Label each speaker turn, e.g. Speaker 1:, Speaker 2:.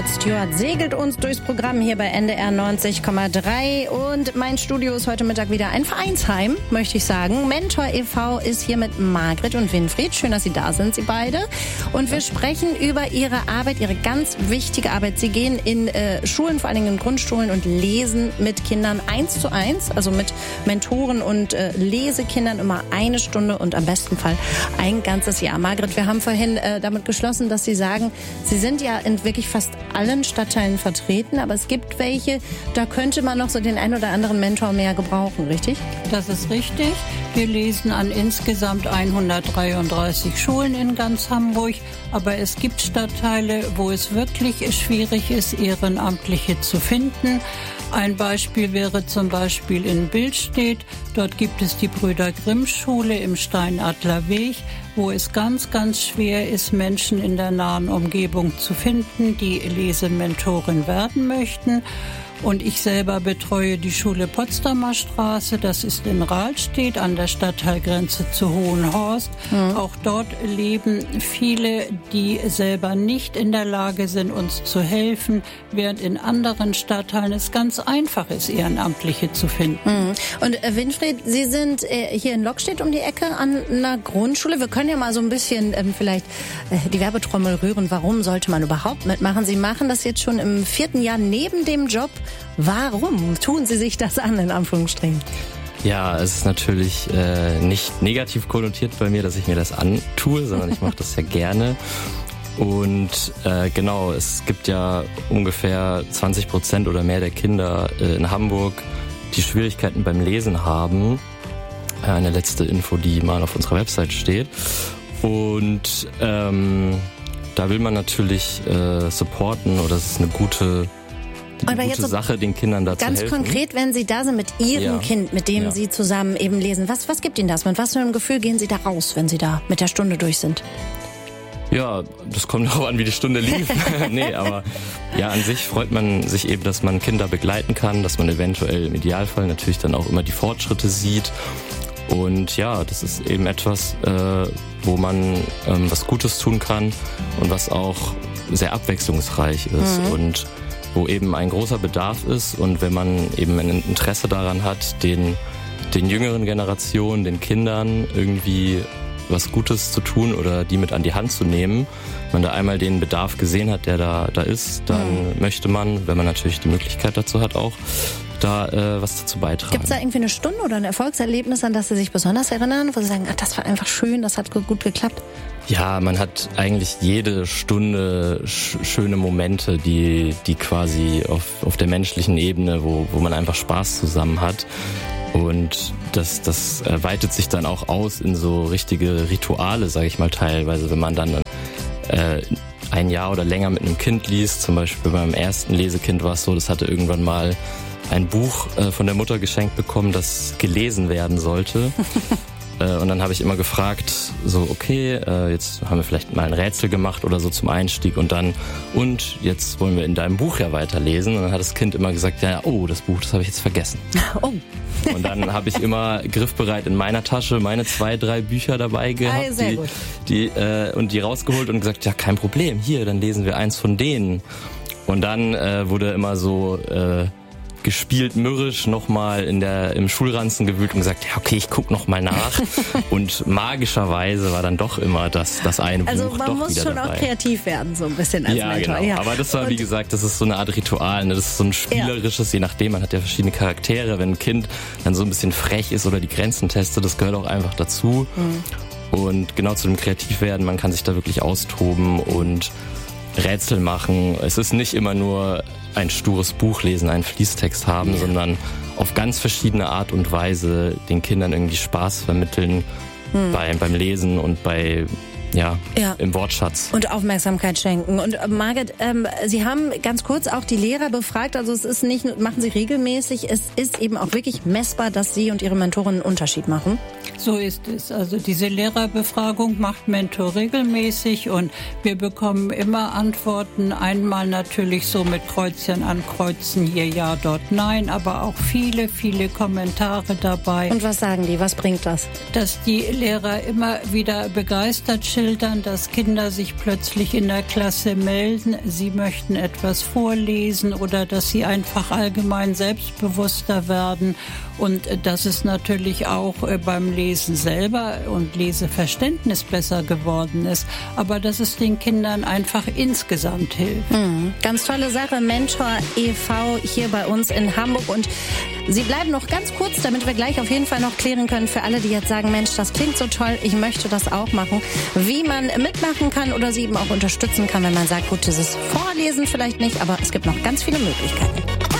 Speaker 1: Rod Stewart segelt uns durchs Programm hier bei NDR 90,3 und mein Studio ist heute Mittag wieder ein Vereinsheim, möchte ich sagen. Mentor e.V. ist hier mit Margret und Winfried. Schön, dass Sie da sind, Sie beide. Und wir sprechen über Ihre Arbeit, Ihre ganz wichtige Arbeit. Sie gehen in Schulen, vor allen Dingen in Grundschulen und lesen mit Kindern 1:1, also mit Mentoren und Lesekindern immer 1 Stunde und am besten Fall ein ganzes Jahr. Margret, wir haben vorhin damit geschlossen, dass Sie sagen, Sie sind ja in wirklich fast allen Stadtteilen vertreten, aber es gibt welche, da könnte man noch so den ein oder anderen Mentor mehr gebrauchen, richtig?
Speaker 2: Das ist richtig. Wir lesen an insgesamt 133 Schulen in ganz Hamburg, aber es gibt Stadtteile, wo es wirklich schwierig ist, Ehrenamtliche zu finden. Ein Beispiel wäre zum Beispiel in Billstedt. Dort gibt es die Brüder Grimm Schule im Steinadler Weg, wo es ganz, ganz schwer ist, Menschen in der nahen Umgebung zu finden, die Lesementorin werden möchten. Und ich selber betreue die Schule Potsdamer Straße, das ist in Rahlstedt an der Stadtteilgrenze zu Hohenhorst. Auch dort leben viele, die selber nicht in der Lage sind, uns zu helfen, während in anderen Stadtteilen es ganz einfach ist, Ehrenamtliche zu finden.
Speaker 1: Und Winfried, Sie sind hier in Lockstedt um die Ecke an einer Grundschule. Wir können ja mal so ein bisschen vielleicht die Werbetrommel rühren. Warum sollte man überhaupt mitmachen? Sie machen das jetzt schon im 4. Jahr neben dem Job. Warum tun Sie sich das an, in Anführungsstrichen?
Speaker 3: Ja, es ist natürlich nicht negativ konnotiert bei mir, dass ich mir das antue, sondern ich mache das ja gerne. Und genau, es gibt ja ungefähr 20% oder mehr der Kinder in Hamburg, die Schwierigkeiten beim Lesen haben. Eine letzte Info, die mal auf unserer Website steht. Und da will man natürlich supporten, oder es ist eine gute Sache, den Kindern da zu helfen.
Speaker 1: Ganz konkret, wenn Sie da sind mit Ihrem Kind, mit dem Sie zusammen eben lesen, was gibt Ihnen das? Mit was für einem Gefühl gehen Sie da raus, wenn Sie da mit der Stunde durch sind?
Speaker 3: Ja, das kommt auch an, wie die Stunde lief. Nee, aber ja, an sich freut man sich eben, dass man Kinder begleiten kann, dass man eventuell im Idealfall natürlich dann auch immer die Fortschritte sieht. Und ja, das ist eben etwas, wo man was Gutes tun kann und was auch sehr abwechslungsreich ist und wo eben ein großer Bedarf ist. Und wenn man eben ein Interesse daran hat, den jüngeren Generationen, den Kindern irgendwie was Gutes zu tun oder die mit an die Hand zu nehmen, wenn man da einmal den Bedarf gesehen hat, der da ist, dann möchte man, wenn man natürlich die Möglichkeit dazu hat, auch da was dazu beitragen.
Speaker 1: Gibt es da irgendwie eine Stunde oder ein Erfolgserlebnis, an das Sie sich besonders erinnern, wo Sie sagen, das war einfach schön, das hat gut geklappt?
Speaker 3: Ja, man hat eigentlich jede Stunde schöne Momente, die quasi auf der menschlichen Ebene, wo man einfach Spaß zusammen hat. Und das weitet sich dann auch aus in so richtige Rituale, sage ich mal teilweise, wenn man dann ein Jahr oder länger mit einem Kind liest. Zum Beispiel bei meinem ersten Lesekind war es so, das hatte irgendwann mal ein Buch von der Mutter geschenkt bekommen, das gelesen werden sollte. Und dann habe ich immer gefragt, so okay, jetzt haben wir vielleicht mal ein Rätsel gemacht oder so zum Einstieg und jetzt wollen wir in deinem Buch ja weiterlesen. Und dann hat das Kind immer gesagt, ja, oh, das Buch, das habe ich jetzt vergessen. Oh. Und dann habe ich immer griffbereit in meiner Tasche meine 2, 3 Bücher dabei gehabt, die rausgeholt und gesagt, ja, kein Problem, hier, dann lesen wir eins von denen. Und dann wurde immer so gespielt mürrisch nochmal im Schulranzen gewühlt und gesagt, ja okay, ich guck noch mal nach. Und magischerweise war dann doch immer das eine Buch doch wieder dabei. Also man muss schon auch
Speaker 1: kreativ werden, so ein bisschen als Mentor.
Speaker 3: Genau. Ja, aber das war, wie gesagt, das ist so eine Art Ritual, ne? Das ist so ein spielerisches, je nachdem, man hat ja verschiedene Charaktere. Wenn ein Kind dann so ein bisschen frech ist oder die Grenzen testet, das gehört auch einfach dazu. Und genau zu dem Kreativwerden, man kann sich da wirklich austoben und Rätsel machen. Es ist nicht immer nur ein stures Buch lesen, einen Fließtext haben, sondern auf ganz verschiedene Art und Weise den Kindern irgendwie Spaß vermitteln beim Lesen und im Wortschatz.
Speaker 1: Und Aufmerksamkeit schenken. Und Margret, Sie haben ganz kurz auch die Lehrer befragt, also es ist nicht, machen Sie regelmäßig, es ist eben auch wirklich messbar, dass Sie und Ihre Mentoren einen Unterschied machen.
Speaker 2: So ist es. Also diese Lehrerbefragung macht Mentor regelmäßig und wir bekommen immer Antworten. Einmal natürlich so mit Kreuzchen ankreuzen, hier ja, dort nein, aber auch viele, viele Kommentare dabei.
Speaker 1: Und was sagen die? Was bringt das?
Speaker 2: Dass die Lehrer immer wieder begeistert sind schildern, dass Kinder sich plötzlich in der Klasse melden, sie möchten etwas vorlesen oder dass sie einfach allgemein selbstbewusster werden und dass es natürlich auch beim Lesen selber und Leseverständnis besser geworden ist, aber dass es den Kindern einfach insgesamt hilft.
Speaker 1: Ganz tolle Sache, Mentor e.V. hier bei uns in Hamburg. Und Sie bleiben noch ganz kurz, damit wir gleich auf jeden Fall noch klären können für alle, die jetzt sagen, Mensch, das klingt so toll, ich möchte das auch machen, wie man mitmachen kann oder Sie eben auch unterstützen kann, wenn man sagt, gut, dieses Vorlesen vielleicht nicht, aber es gibt noch ganz viele Möglichkeiten.